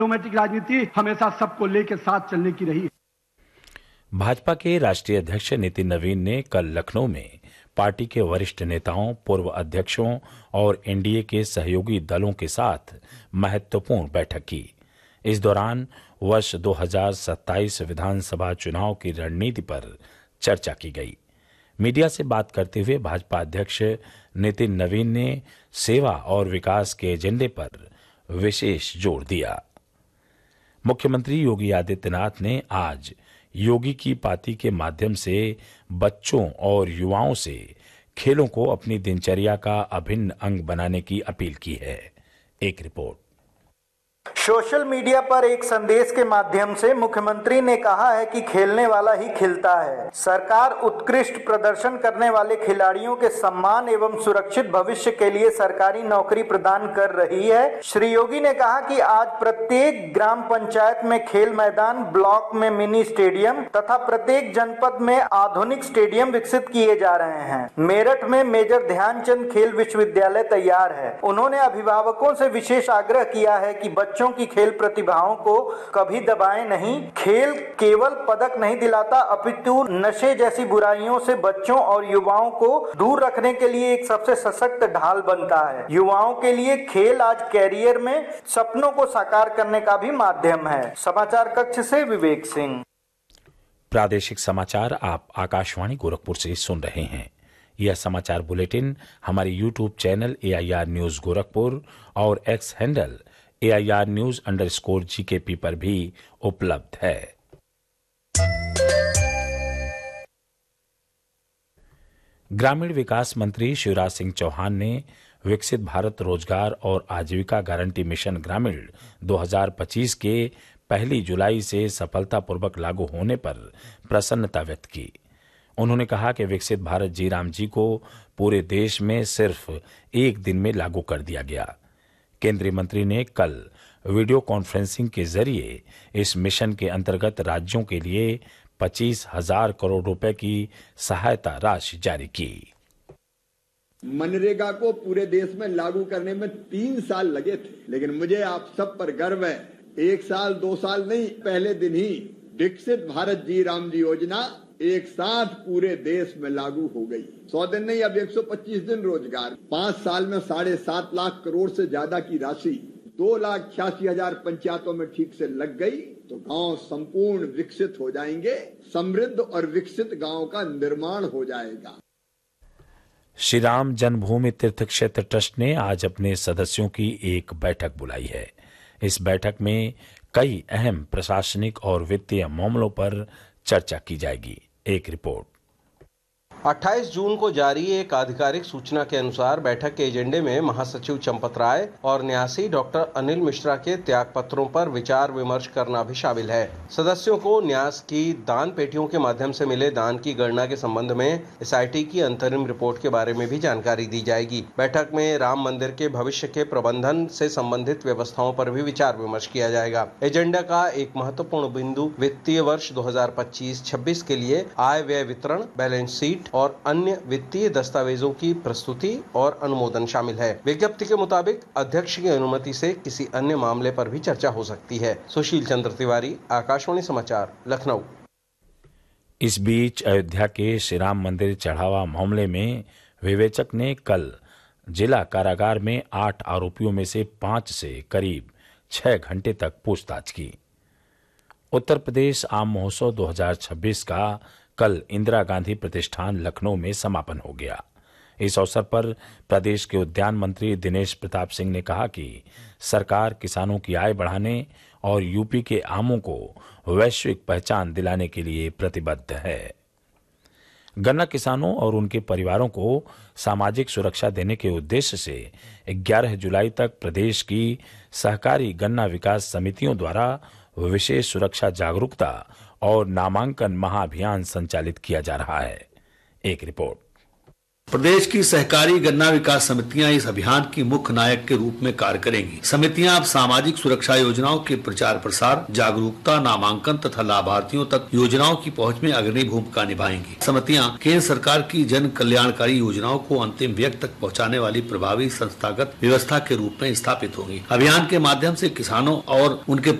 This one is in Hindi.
डेमोक्रेटिक राजनीति हमेशा सबको लेकर साथ चलने की रही है। भाजपा के राष्ट्रीय अध्यक्ष नितिन नवीन ने कल लखनऊ में पार्टी के वरिष्ठ नेताओं, पूर्व अध्यक्षों और एनडीए के सहयोगी दलों के साथ महत्वपूर्ण बैठक की। इस दौरान वर्ष 2027 विधानसभा चुनाव की रणनीति पर चर्चा की गई। मीडिया से बात करते हुए भाजपा अध्यक्ष नितिन नवीन ने सेवा और विकास के एजेंडे पर विशेष जोर दिया। मुख्यमंत्री योगी आदित्यनाथ ने आज योगी की पाती के माध्यम से बच्चों और युवाओं से खेलों को अपनी दिनचर्या का अभिन्न अंग बनाने की अपील की है। एक रिपोर्ट। सोशल मीडिया पर एक संदेश के माध्यम से मुख्यमंत्री ने कहा है कि खेलने वाला ही खिलता है। सरकार उत्कृष्ट प्रदर्शन करने वाले खिलाड़ियों के सम्मान एवं सुरक्षित भविष्य के लिए सरकारी नौकरी प्रदान कर रही है। श्री योगी ने कहा कि आज प्रत्येक ग्राम पंचायत में खेल मैदान, ब्लॉक में मिनी स्टेडियम तथा प्रत्येक जनपद में आधुनिक स्टेडियम विकसित किए जा रहे हैं। मेरठ में मेजर ध्यानचंद खेल विश्वविद्यालय तैयार है। उन्होंने अभिभावकों से विशेष आग्रह किया है कि बच्चों की खेल प्रतिभाओं को कभी दबाएं नहीं। खेल केवल पदक नहीं दिलाता, अपितु नशे जैसी बुराइयों से बच्चों और युवाओं को दूर रखने के लिए एक सबसे सशक्त ढाल बनता है। युवाओं के लिए खेल आज कैरियर में सपनों को साकार करने का भी माध्यम है। समाचार कक्ष से विवेक सिंह। प्रादेशिक समाचार आप आकाशवाणी गोरखपुर से सुन रहे हैं। यह समाचार बुलेटिन हमारे YouTube channel AIR news Gorakhpur और एक्स हैंडल AIR News_GKP पर भी उपलब्ध है। ग्रामीण विकास मंत्री शिवराज सिंह चौहान ने विकसित भारत रोजगार और आजीविका गारंटी मिशन ग्रामीण 2025 के 1 जुलाई से सफलतापूर्वक लागू होने पर प्रसन्नता व्यक्त की। उन्होंने कहा कि विकसित भारत जी राम जी को पूरे देश में सिर्फ एक दिन में लागू कर दिया गया। केंद्रीय मंत्री ने कल वीडियो कॉन्फ्रेंसिंग के जरिए इस मिशन के अंतर्गत राज्यों के लिए 25,000 करोड़ रुपए की सहायता राशि जारी की। मनरेगा को पूरे देश में लागू करने में 3 साल लगे थे, लेकिन मुझे आप सब पर गर्व है। 1 साल 2 साल नहीं, पहले दिन ही विकसित भारत जी राम जी योजना एक साथ पूरे देश में लागू हो गई। 100 दिन नहीं, अब 125 दिन रोजगार। 5 साल में 7.5 लाख करोड़ से ज्यादा की राशि 2,88,000 पंचायतों में ठीक से लग गई तो गांव संपूर्ण विकसित हो जाएंगे। समृद्ध और विकसित गांव का निर्माण हो जाएगा। श्री राम जन्मभूमि तीर्थ क्षेत्र ट्रस्ट ने आज अपने सदस्यों की एक बैठक बुलाई है। इस बैठक में कई अहम प्रशासनिक और वित्तीय मामलों पर चर्चा की जाएगी। एक रिपोर्ट। 28 जून को जारी एक आधिकारिक सूचना के अनुसार बैठक के एजेंडे में महासचिव चंपत राय और न्यासी डॉक्टर अनिल मिश्रा के त्याग पत्रों पर विचार विमर्श करना भी शामिल है। सदस्यों को न्यास की दान पेटियों के माध्यम से मिले दान की गणना के संबंध में SIT की अंतरिम रिपोर्ट के बारे में भी जानकारी दी जाएगी। बैठक में राम मंदिर के भविष्य के प्रबंधन से संबंधित व्यवस्थाओं पर भी विचार विमर्श किया जाएगा। एजेंडा का एक महत्वपूर्ण बिंदु वित्तीय वर्ष 2025-26 के लिए आय व्यय वितरण, बैलेंस शीट और अन्य वित्तीय दस्तावेजों की प्रस्तुति और अनुमोदन शामिल है। विज्ञप्ति के मुताबिक अध्यक्ष की अनुमति से किसी अन्य मामले पर भी चर्चा हो सकती है। सुशील चंद्र तिवारी, आकाशवाणी समाचार, लखनऊ। इस बीच अयोध्या के श्री राम मंदिर चढ़ावा मामले में विवेचक ने कल जिला कारागार में 8 आरोपियों में से 5 से करीब 6 घंटे तक पूछताछ की। उत्तर प्रदेश आम महोत्सव 2026 का कल इंदिरा गांधी प्रतिष्ठान लखनऊ में समापन हो गया। इस अवसर पर प्रदेश के उद्यान मंत्री दिनेश प्रताप सिंह ने कहा कि सरकार किसानों की आय बढ़ाने और यूपी के आमों को वैश्विक पहचान दिलाने के लिए प्रतिबद्ध है। गन्ना किसानों और उनके परिवारों को सामाजिक सुरक्षा देने के उद्देश्य से 11 जुलाई तक प्रदेश की सहकारी गन्ना विकास समितियों द्वारा विशेष सुरक्षा जागरूकता और नामांकन महाअभियान संचालित किया जा रहा है। एक रिपोर्ट। प्रदेश की सहकारी गन्ना विकास समितियां इस अभियान की मुख्य नायक के रूप में कार्य करेंगी। समितियां अब सामाजिक सुरक्षा योजनाओं के प्रचार प्रसार, जागरूकता, नामांकन तथा लाभार्थियों तक योजनाओं की पहुंच में अग्रणी भूमिका निभाएंगी। समितियां केंद्र सरकार की जन कल्याणकारी योजनाओं को अंतिम व्यक्ति तक पहुंचाने वाली प्रभावी संस्थागत व्यवस्था के रूप में स्थापित होंगी। अभियान के माध्यम से किसानों और उनके